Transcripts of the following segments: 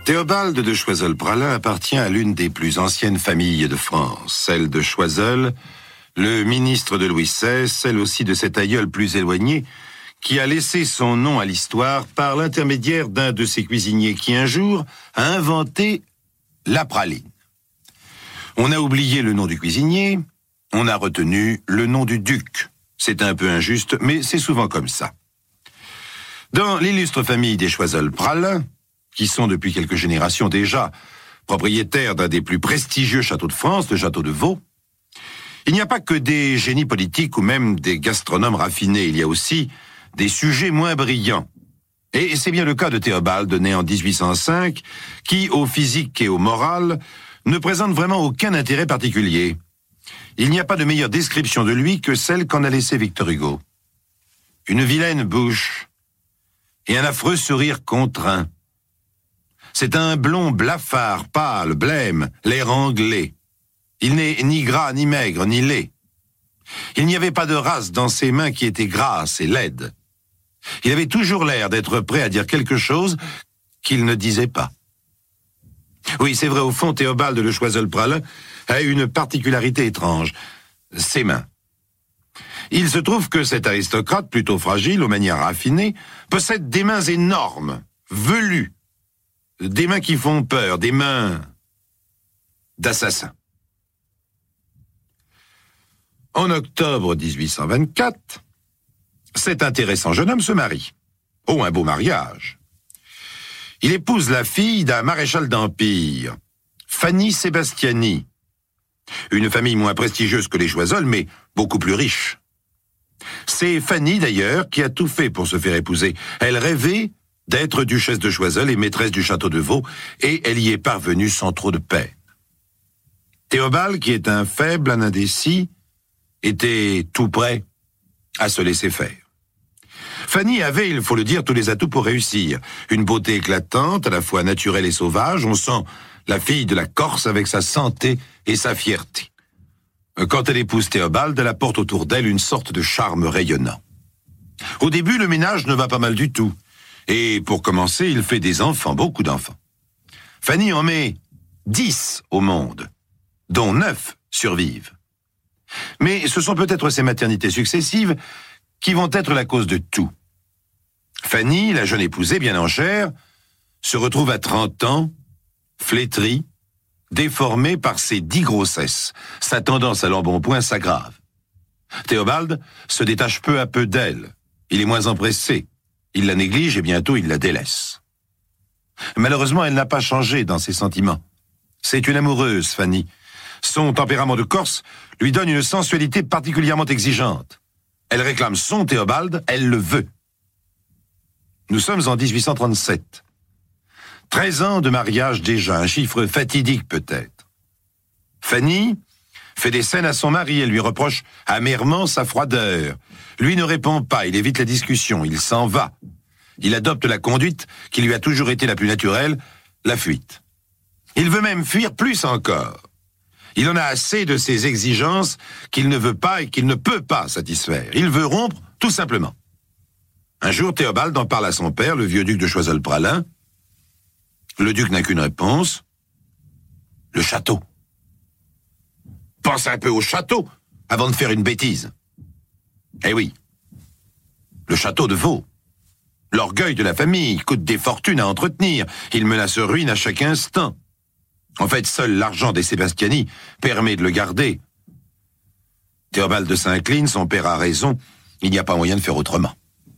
Théobald de Choiseul-Praslin appartient à l'une des plus anciennes familles de France, celle de Choiseul, le ministre de Louis XVI, celle aussi de cet aïeul plus éloigné, qui a laissé son nom à l'histoire par l'intermédiaire d'un de ses cuisiniers qui un jour a inventé la praline. On a oublié le nom du cuisinier, on a retenu le nom du duc. C'est un peu injuste, mais c'est souvent comme ça. Dans l'illustre famille des Choiseul-Praslin, qui sont depuis quelques générations déjà propriétaires d'un des plus prestigieux châteaux de France, le château de Vaux, il n'y a pas que des génies politiques ou même des gastronomes raffinés, il y a aussi des sujets moins brillants. Et c'est bien le cas de Théobald, né en 1805, qui, au physique et au moral, ne présente vraiment aucun intérêt particulier. Il n'y a pas de meilleure description de lui que celle qu'en a laissée Victor Hugo. Une vilaine bouche et un affreux sourire contraint. C'est un blond blafard, pâle, blême, l'air anglais. Il n'est ni gras, ni maigre, ni laid. Il n'y avait pas de race dans ses mains qui était grasse et laide. Il avait toujours l'air d'être prêt à dire quelque chose qu'il ne disait pas. Oui, c'est vrai, au fond, Théobald de Choiseul-Praslin a une particularité étrange, ses mains. Il se trouve que cet aristocrate, plutôt fragile, aux manières raffinées, possède des mains énormes, velues, des mains qui font peur, des mains d'assassin. En octobre 1824, cet intéressant jeune homme se marie. Oh, un beau mariage. Il épouse la fille d'un maréchal d'Empire, Fanny Sébastiani. Une famille moins prestigieuse que les Choiseul, mais beaucoup plus riche. C'est Fanny, d'ailleurs, qui a tout fait pour se faire épouser. Elle rêvait d'être duchesse de Choiseul et maîtresse du château de Vaux, et elle y est parvenue sans trop de peine. Théobald, qui est un faible, un indécis, était tout prêt à se laisser faire. Fanny avait, il faut le dire, tous les atouts pour réussir. Une beauté éclatante, à la fois naturelle et sauvage. On sent la fille de la Corse avec sa santé et sa fierté. Quand elle épouse Théobald, elle apporte autour d'elle une sorte de charme rayonnant. Au début, le ménage ne va pas mal du tout. Et pour commencer, il fait des enfants, beaucoup d'enfants. Fanny en met 10 au monde, dont 9 survivent. Mais ce sont peut-être ces maternités successives qui vont être la cause de tout. Fanny, la jeune épousée bien en chair, se retrouve à 30 ans, flétrie, déformée par ses 10 grossesses. Sa tendance à l'embonpoint s'aggrave. Théobald se détache peu à peu d'elle. Il est moins empressé. Il la néglige et bientôt il la délaisse. Malheureusement, elle n'a pas changé dans ses sentiments. C'est une amoureuse, Fanny. Son tempérament de Corse lui donne une sensualité particulièrement exigeante. Elle réclame son Théobald, elle le veut. Nous sommes en 1837. 13 ans de mariage déjà, un chiffre fatidique peut-être. Fanny fait des scènes à son mari, elle lui reproche amèrement sa froideur. Lui ne répond pas, il évite la discussion, il s'en va. Il adopte la conduite qui lui a toujours été la plus naturelle, la fuite. Il veut même fuir plus encore. Il en a assez de ces exigences qu'il ne veut pas et qu'il ne peut pas satisfaire. Il veut rompre, tout simplement. Un jour, Théobald en parle à son père, le vieux duc de Choiseul-Praslin. Le duc n'a qu'une réponse. Le château. Pense un peu au château avant de faire une bêtise. Eh oui, le château de Vaux. L'orgueil de la famille coûte des fortunes à entretenir. Il menace ruine à chaque instant. En fait, seul l'argent des Sébastiani permet de le garder. Théobald s'incline, son père a raison, il n'y a pas moyen de faire autrement.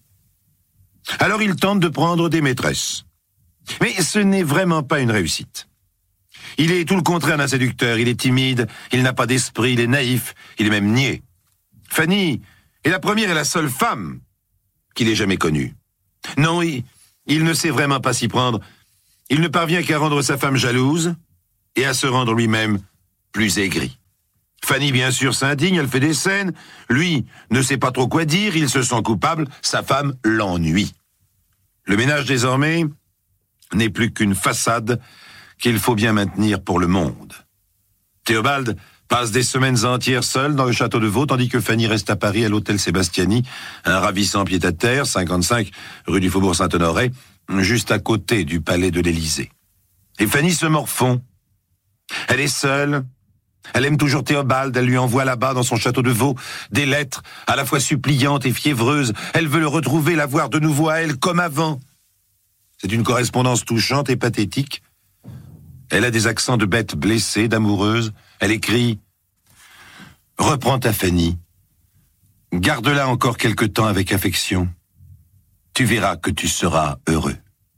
Alors il tente de prendre des maîtresses. Mais ce n'est vraiment pas une réussite. Il est tout le contraire d'un séducteur, il est timide, il n'a pas d'esprit, il est naïf, il est même niais. Fanny est la première et la seule femme qu'il ait jamais connue. Non, il ne sait vraiment pas s'y prendre. Il ne parvient qu'à rendre sa femme jalouse et à se rendre lui-même plus aigri. Fanny, bien sûr, s'indigne, elle fait des scènes. Lui ne sait pas trop quoi dire, il se sent coupable, sa femme l'ennuie. Le ménage, désormais, n'est plus qu'une façade qu'il faut bien maintenir pour le monde. Théobald passe des semaines entières seul dans le château de Vaux, tandis que Fanny reste à Paris à l'hôtel Sébastiani, un ravissant pied-à-terre, 55 rue du Faubourg Saint-Honoré, juste à côté du palais de l'Élysée. Et Fanny se morfond. Elle est seule. Elle aime toujours Théobald. Elle lui envoie là-bas, dans son château de Vaux, des lettres à la fois suppliantes et fiévreuses. Elle veut le retrouver, la voir de nouveau à elle, comme avant. C'est une correspondance touchante et pathétique. Elle a des accents de bête blessée, d'amoureuse. Elle écrit « Reprends ta Fanny. Garde-la encore quelque temps avec affection. Tu verras que tu seras heureux. »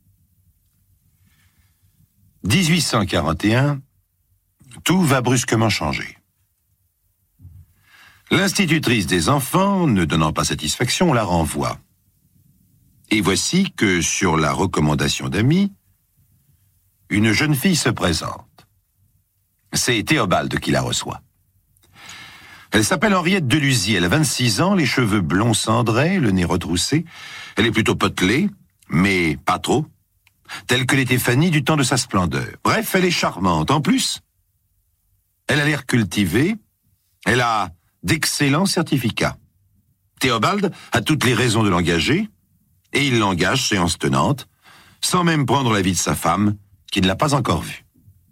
1841, tout va brusquement changer. L'institutrice des enfants, ne donnant pas satisfaction, la renvoie. Et voici que, sur la recommandation d'amis, une jeune fille se présente. C'est Théobald qui la reçoit. Elle s'appelle Henriette Deluzy, elle a 26 ans, les cheveux blonds cendrés, le nez retroussé. Elle est plutôt potelée, mais pas trop, telle que l'était Fanny du temps de sa splendeur. Bref, elle est charmante. En plus, elle a l'air cultivée, elle a d'excellents certificats. Théobald a toutes les raisons de l'engager, et il l'engage séance tenante, sans même prendre l'avis de sa femme, qui ne l'a pas encore vue.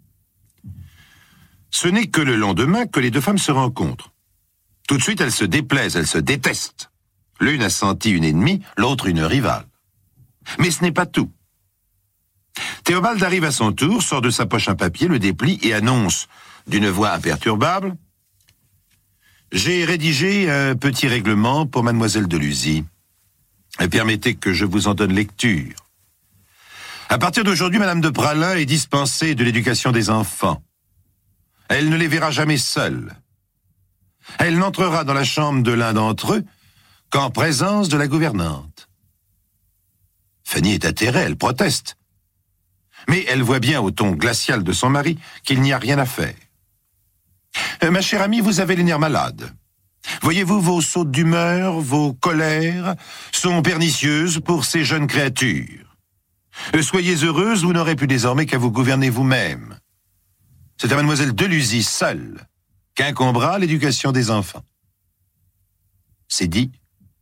Ce n'est que le lendemain que les deux femmes se rencontrent. Tout de suite, elles se déplaisent, elles se détestent. L'une a senti une ennemie, l'autre une rivale. Mais ce n'est pas tout. Théobald arrive à son tour, sort de sa poche un papier, le déplie et annonce d'une voix imperturbable « J'ai rédigé un petit règlement pour mademoiselle Deluzy. Permettez que je vous en donne lecture. À partir d'aujourd'hui, madame de Praslin est dispensée de l'éducation des enfants. Elle ne les verra jamais seuls. Elle n'entrera dans la chambre de l'un d'entre eux qu'en présence de la gouvernante. » Fanny est atterrée, elle proteste. Mais elle voit bien au ton glacial de son mari qu'il n'y a rien à faire. « Ma chère amie, vous avez les nerfs malades. Voyez-vous, vos sautes d'humeur, vos colères sont pernicieuses pour ces jeunes créatures. Soyez heureuse, vous n'aurez plus désormais qu'à vous gouverner vous-même. C'est à mademoiselle Deluzy seule qu'incombera l'éducation des enfants. » C'est dit,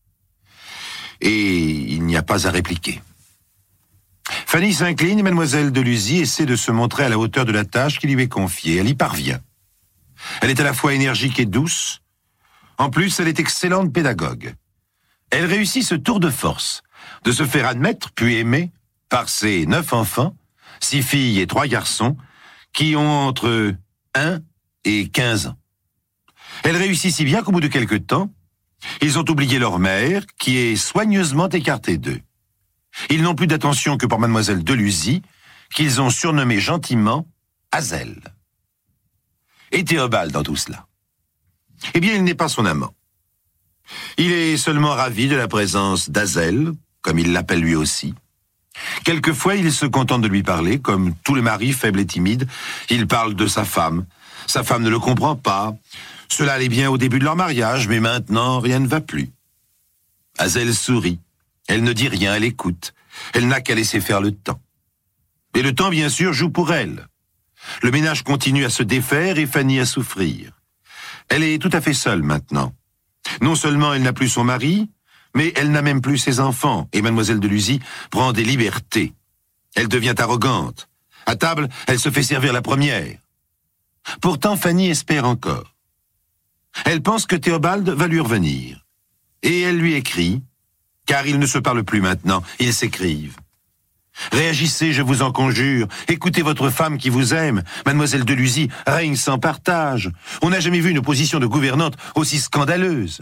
et il n'y a pas à répliquer. Fanny s'incline et mademoiselle Deluzy essaie de se montrer à la hauteur de la tâche qui lui est confiée. Elle y parvient. Elle est à la fois énergique et douce. En plus, elle est excellente pédagogue. Elle réussit ce tour de force, de se faire admettre puis aimer par ses 9 enfants, 6 filles et 3 garçons, qui ont entre 1 et 15 ans. Elle réussit si bien qu'au bout de quelque temps, ils ont oublié leur mère, qui est soigneusement écartée d'eux. Ils n'ont plus d'attention que pour mademoiselle Deluzy, qu'ils ont surnommée gentiment Hazel. Et Théobald dans tout cela? Eh bien, il n'est pas son amant. Il est seulement ravi de la présence d'Hazel, comme il l'appelle lui aussi. Quelquefois, il se contente de lui parler, comme tous les maris faibles et timides. Il parle de sa femme. Sa femme ne le comprend pas. Cela allait bien au début de leur mariage, mais maintenant, rien ne va plus. Hazel sourit. Elle ne dit rien, elle écoute. Elle n'a qu'à laisser faire le temps. Et le temps, bien sûr, joue pour elle. Le ménage continue à se défaire et Fanny à souffrir. Elle est tout à fait seule maintenant. Non seulement elle n'a plus son mari, mais elle n'a même plus ses enfants, et mademoiselle Deluzy prend des libertés. Elle devient arrogante. À table, elle se fait servir la première. Pourtant, Fanny espère encore. Elle pense que Théobald va lui revenir. Et elle lui écrit, car ils ne se parlent plus maintenant, ils s'écrivent. Réagissez, je vous en conjure. Écoutez votre femme qui vous aime. Mademoiselle Deluzy règne sans partage. On n'a jamais vu une position de gouvernante aussi scandaleuse.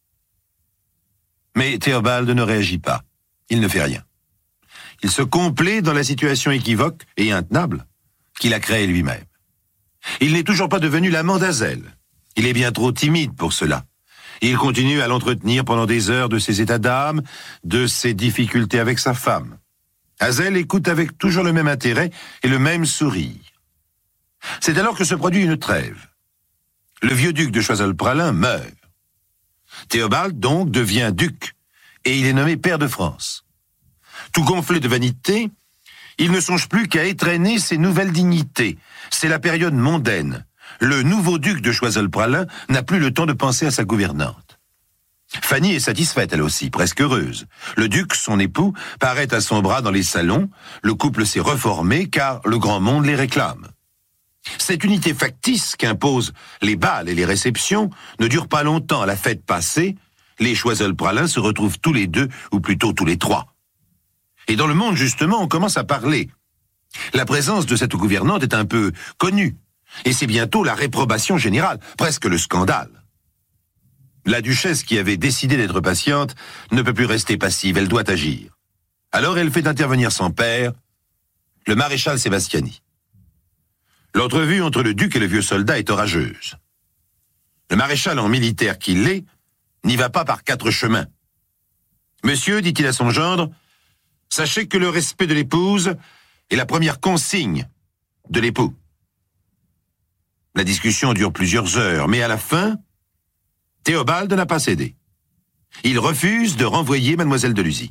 Mais Théobald ne réagit pas. Il ne fait rien. Il se complaît dans la situation équivoque et intenable qu'il a créée lui-même. Il n'est toujours pas devenu l'amant d'Hazel. Il est bien trop timide pour cela. Il continue à l'entretenir pendant des heures de ses états d'âme, de ses difficultés avec sa femme. Hazel écoute avec toujours le même intérêt et le même sourire. C'est alors que se produit une trêve. Le vieux duc de Choiseul-Praslin meurt. Théobald, donc, devient duc, et il est nommé pair de France. Tout gonflé de vanité, il ne songe plus qu'à étrenner ses nouvelles dignités. C'est la période mondaine. Le nouveau duc de Choiseul-Praslin n'a plus le temps de penser à sa gouvernante. Fanny est satisfaite, elle aussi, presque heureuse. Le duc, son époux, paraît à son bras dans les salons. Le couple s'est reformé car le grand monde les réclame. Cette unité factice qu'imposent les bals et les réceptions ne dure pas longtemps. À la fête passée, les Choiseul-Praslin se retrouvent tous les deux, ou plutôt tous les trois. Et dans le monde, justement, on commence à parler. La présence de cette gouvernante est un peu connue. Et c'est bientôt la réprobation générale, presque le scandale. La duchesse, qui avait décidé d'être patiente, ne peut plus rester passive, elle doit agir. Alors elle fait intervenir son père, le maréchal Sébastiani. L'entrevue entre le duc et le vieux soldat est orageuse. Le maréchal, en militaire qu'il est, n'y va pas par 4 chemins. « Monsieur, dit-il à son gendre, sachez que le respect de l'épouse est la première consigne de l'époux. » La discussion dure plusieurs heures, mais à la fin, Théobald n'a pas cédé. Il refuse de renvoyer mademoiselle de Luzy.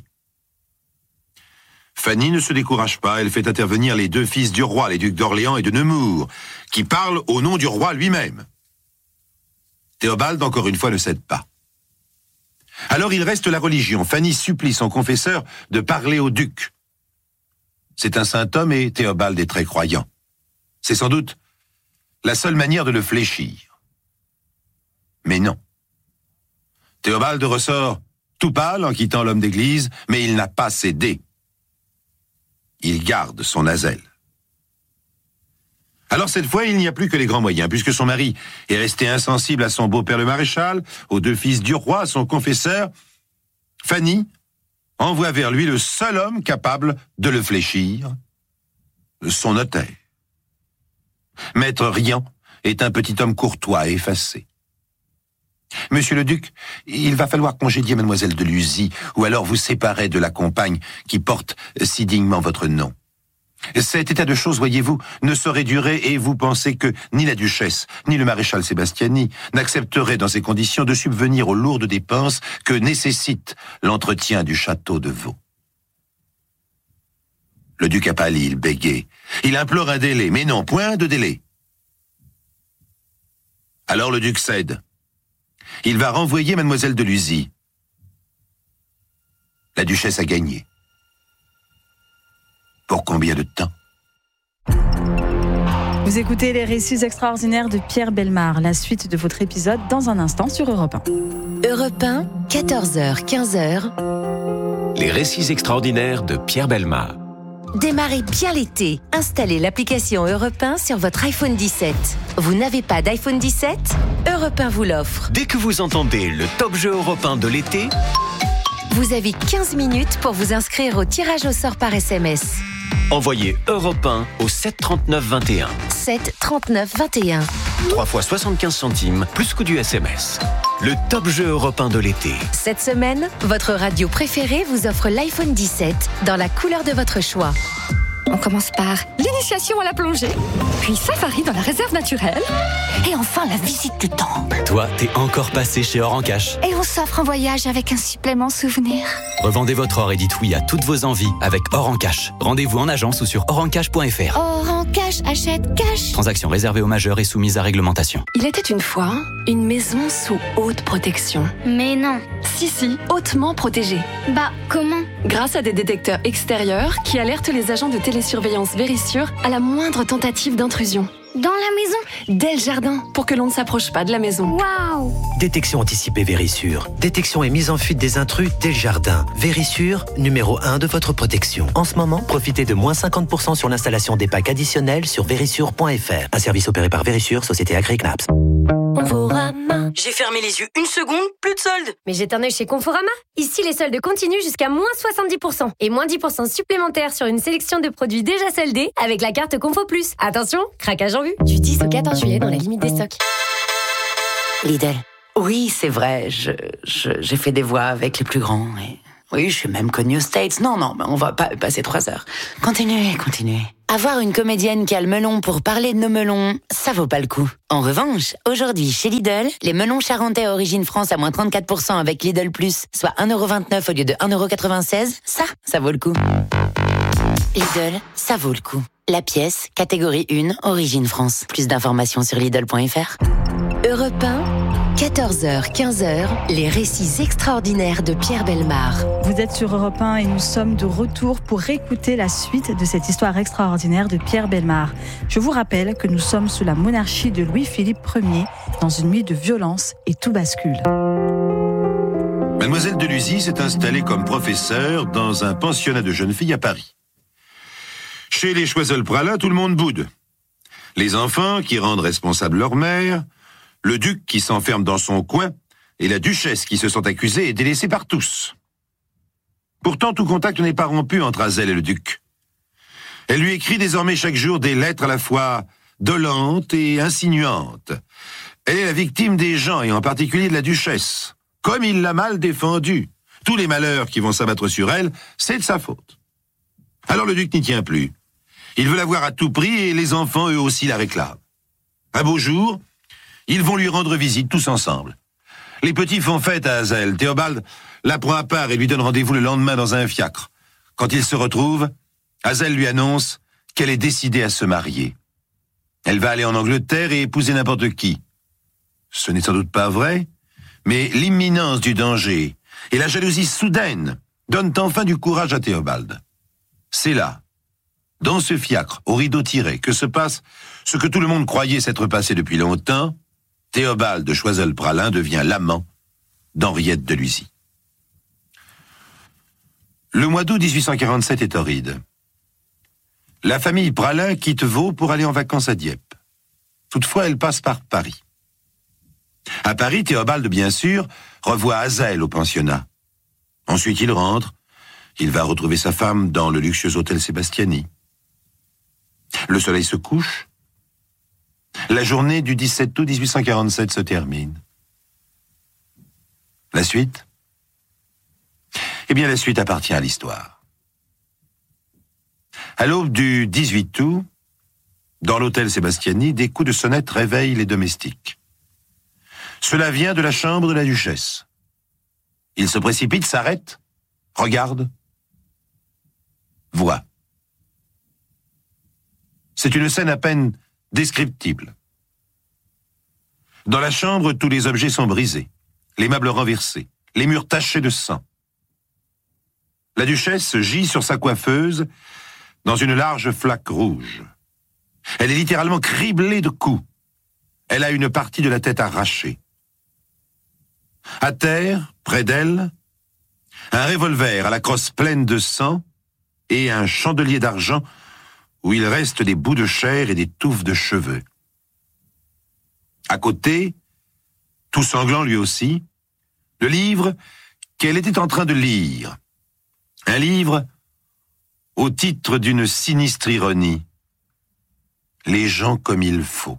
Fanny ne se décourage pas, elle fait intervenir les 2 fils du roi, les ducs d'Orléans et de Nemours, qui parlent au nom du roi lui-même. Théobald, encore une fois, ne cède pas. Alors il reste la religion. Fanny supplie son confesseur de parler au duc. C'est un saint homme et Théobald est très croyant. C'est sans doute la seule manière de le fléchir. Mais non. Théobald ressort tout pâle en quittant l'homme d'église, mais il n'a pas cédé. Il garde son azèle. Alors cette fois, il n'y a plus que les grands moyens, puisque son mari est resté insensible à son beau-père le maréchal, aux 2 fils du roi, à son confesseur. Fanny envoie vers lui le seul homme capable de le fléchir, son notaire. Maître Riant est un petit homme courtois et effacé. « Monsieur le duc, il va falloir congédier mademoiselle de Luzy, ou alors vous séparer de la compagne qui porte si dignement votre nom. Cet état de choses, voyez-vous, ne saurait durer et vous pensez que ni la duchesse, ni le maréchal Sébastiani n'accepteraient dans ces conditions de subvenir aux lourdes dépenses que nécessite l'entretien du château de Vaux. » Le duc a pâli, il bégait. Il implore un délai, mais non, point de délai. Alors le duc cède. Il va renvoyer mademoiselle de Luzy. La duchesse a gagné. Pour combien de temps ? Vous écoutez les récits extraordinaires de Pierre Bellemare. La suite de votre épisode dans un instant sur Europe 1. Europe 1, 14h, 15h. Les récits extraordinaires de Pierre Bellemare. Démarrez bien l'été. Installez l'application Europe 1 sur votre iPhone 17. Vous n'avez pas d'iPhone 17 ? Europe 1 vous l'offre. Dès que vous entendez le top jeu européen de l'été, vous avez 15 minutes pour vous inscrire au tirage au sort par SMS. Envoyez Europe 1 au 7 39 21. 7 39 21. 3 fois 75 centimes, plus coût du SMS. Le top jeu européen de l'été. Cette semaine, votre radio préférée vous offre l'iPhone 17 dans la couleur de votre choix. On commence par l'initiation à la plongée, puis safari dans la réserve naturelle, et enfin la visite du temple. Toi, t'es encore passé chez Or en Cash. Et on s'offre un voyage avec un supplément souvenir. Revendez votre or et dites oui à toutes vos envies avec Or en Cash. Rendez-vous en agence ou sur orencash.fr. Or en cash, achète cash. Transaction réservée aux majeurs et soumise à réglementation. Il était une fois une maison sous haute protection. Mais non. Si, hautement protégée. Bah, comment ? Grâce à des détecteurs extérieurs qui alertent les agents de télésurveillance Vérissure à la moindre tentative d'intrusion. Dans la maison ? Dès le jardin, pour que l'on ne s'approche pas de la maison. Waouh ! Détection anticipée Vérissure. Détection et mise en fuite des intrus dès le jardin. Vérissure, numéro 1 de votre protection. En ce moment, profitez de moins 50% sur l'installation des packs additionnels sur vérissure.fr. Un service opéré par Vérissure, société Agri-Knaps. Conforama. J'ai fermé les yeux une seconde, plus de soldes. Mais j'ai un œil chez Conforama. Ici, les soldes continuent jusqu'à moins 70%. Et moins 10% supplémentaires sur une sélection de produits déjà soldés avec la carte Confo Plus. Attention, craquage en vue. Du 10 au 14 juillet dans la limite des stocks. Lidl. Oui, c'est vrai, j'ai fait des voix avec les plus grands. Et... oui, je suis même connue aux States. Non, mais on va pas passer 3 heures. Continuez. Avoir une comédienne qui a le melon pour parler de nos melons, ça vaut pas le coup. En revanche, aujourd'hui, chez Lidl, les melons charentais Origine France à moins 34% avec Lidl Plus, soit 1,29€ au lieu de 1,96€, ça vaut le coup. Lidl, ça vaut le coup. La pièce, catégorie 1, Origine France. Plus d'informations sur Lidl.fr. Europe 1, 14h, 15h, les récits extraordinaires de Pierre Bellemare. Vous êtes sur Europe 1 et nous sommes de retour pour réécouter la suite de cette histoire extraordinaire de Pierre Bellemare. Je vous rappelle que nous sommes sous la monarchie de Louis-Philippe Ier, dans une nuit de violence et tout bascule. Mademoiselle de Luzy s'est installée comme professeure dans un pensionnat de jeunes filles à Paris. Chez les Choiseul-Praslin, tout le monde boude. Les enfants qui rendent responsables leur mère, le duc qui s'enferme dans son coin et la duchesse qui se sent accusée et délaissée par tous. Pourtant, tout contact n'est pas rompu entre Azel et le duc. Elle lui écrit désormais chaque jour des lettres à la fois dolentes et insinuantes. Elle est la victime des gens et en particulier de la duchesse. Comme il l'a mal défendue, tous les malheurs qui vont s'abattre sur elle, c'est de sa faute. Alors le duc n'y tient plus. Il veut la voir à tout prix et les enfants eux aussi la réclament. Un beau jour, ils vont lui rendre visite tous ensemble. Les petits font fête à Azel. Théobald la prend à part et lui donne rendez-vous le lendemain dans un fiacre. Quand ils se retrouvent, Azel lui annonce qu'elle est décidée à se marier. Elle va aller en Angleterre et épouser n'importe qui. Ce n'est sans doute pas vrai, mais l'imminence du danger et la jalousie soudaine donnent enfin du courage à Théobald. C'est là, dans ce fiacre, au rideau tiré, que se passe ce que tout le monde croyait s'être passé depuis longtemps. Théobald de Choiseul-Praslin devient l'amant d'Henriette de Luzy. Le mois d'août 1847 est torride. La famille Praslin quitte Vaud pour aller en vacances à Dieppe. Toutefois, elle passe par Paris. À Paris, Théobald, bien sûr, revoit Azel au pensionnat. Ensuite, il rentre. Il va retrouver sa femme dans le luxueux hôtel Sébastiani. Le soleil se couche. La journée du 17 août 1847 se termine. La suite ? Eh bien, la suite appartient à l'histoire. À l'aube du 18 août, dans l'hôtel Sébastiani, des coups de sonnette réveillent les domestiques. Cela vient de la chambre de la duchesse. Ils se précipitent, s'arrêtent, regardent, voient. C'est une scène à peine descriptible. Dans la chambre, tous les objets sont brisés, les meubles renversés, les murs tachés de sang. La duchesse gît sur sa coiffeuse dans une large flaque rouge. Elle est littéralement criblée de coups. Elle a une partie de la tête arrachée. À terre, près d'elle, un revolver à la crosse pleine de sang et un chandelier d'argent où il reste des bouts de chair et des touffes de cheveux. À côté, tout sanglant lui aussi, le livre qu'elle était en train de lire. Un livre au titre d'une sinistre ironie. Les gens comme il faut.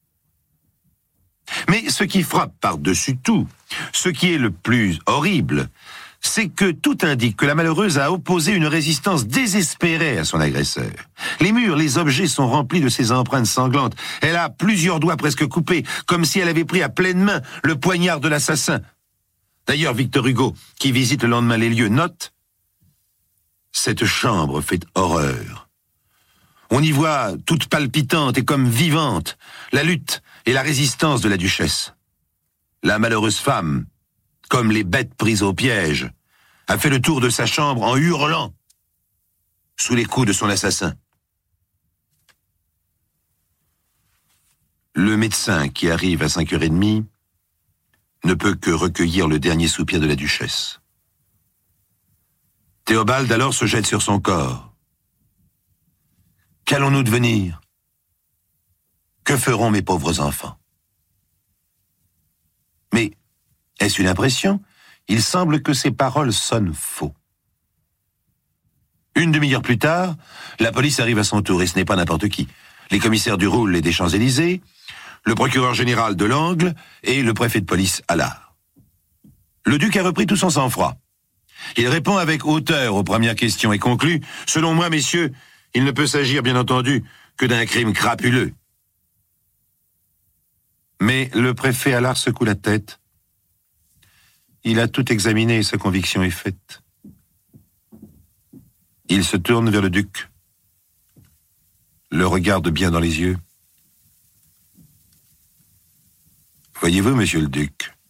Mais ce qui frappe par-dessus tout, ce qui est le plus horrible, c'est que tout indique que la malheureuse a opposé une résistance désespérée à son agresseur. Les murs, les objets sont remplis de ses empreintes sanglantes. Elle a plusieurs doigts presque coupés, comme si elle avait pris à pleine main le poignard de l'assassin. D'ailleurs, Victor Hugo, qui visite le lendemain les lieux, note « Cette chambre fait horreur. On y voit, toute palpitante et comme vivante, la lutte et la résistance de la duchesse. La malheureuse femme, comme les bêtes prises au piège, a fait le tour de sa chambre en hurlant, sous les coups de son assassin. » Le médecin qui arrive à 5h30 ne peut que recueillir le dernier soupir de la duchesse. Théobald alors se jette sur son corps. Qu'allons-nous devenir ? Que feront mes pauvres enfants ? Mais est-ce une impression ? Il semble que ces paroles sonnent faux. Une demi-heure plus tard, la police arrive à son tour, et ce n'est pas n'importe qui. Les commissaires du Roule et des Champs-Élysées, le procureur général de l'Angle et le préfet de police Allard. Le duc a repris tout son sang-froid. Il répond avec hauteur aux premières questions et conclut « Selon moi, messieurs, il ne peut s'agir, bien entendu, que d'un crime crapuleux. » Mais le préfet Allard secoue la tête. Il a tout examiné et sa conviction est faite. Il se tourne vers le duc, le regarde bien dans les yeux. Voyez-vous, monsieur le duc,